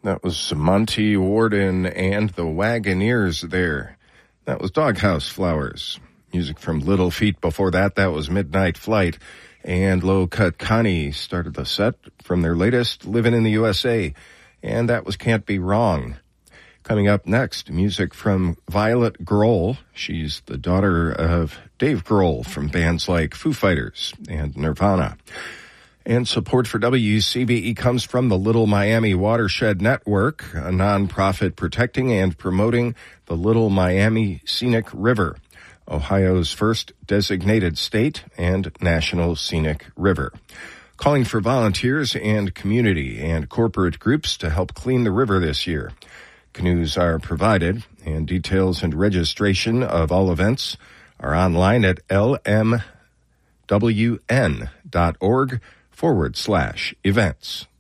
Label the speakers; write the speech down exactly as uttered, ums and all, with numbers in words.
Speaker 1: That was Monty Warden and the Wagoneers there. That was Doghouse Flowers. Music from Little Feat before that. That was Midnight Flight. And Low Cut Connie started the set from their latest Livin' in the U S A. And that was Can't Be Wrong. Coming up next, music from Violet Grohl. She's the daughter of Dave Grohl from bands like Foo Fighters and Nirvana. And support for W C B E comes from the Little Miami Watershed Network, a nonprofit protecting and promoting the Little Miami Scenic River, Ohio's first designated state and national scenic river. Calling for volunteers and community and corporate groups to help clean the river this year. Canoes are provided, and details and registration of all events are online at lmwn.org forward slash events.